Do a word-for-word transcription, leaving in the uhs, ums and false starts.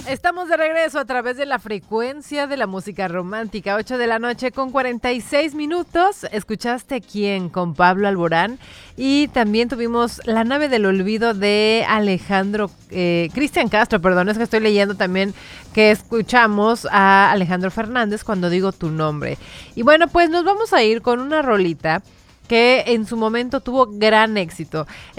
Estamos de regreso a través de la frecuencia de la música romántica, ocho de la noche con cuarenta y seis minutos. Escuchaste quién con Pablo Alborán y también tuvimos La nave del olvido de Alejandro, eh, Cristian Castro, perdón, es que estoy leyendo también que escuchamos a Alejandro Fernández cuando digo tu nombre. Y bueno, pues nos vamos a ir con una rolita que en su momento tuvo gran éxito.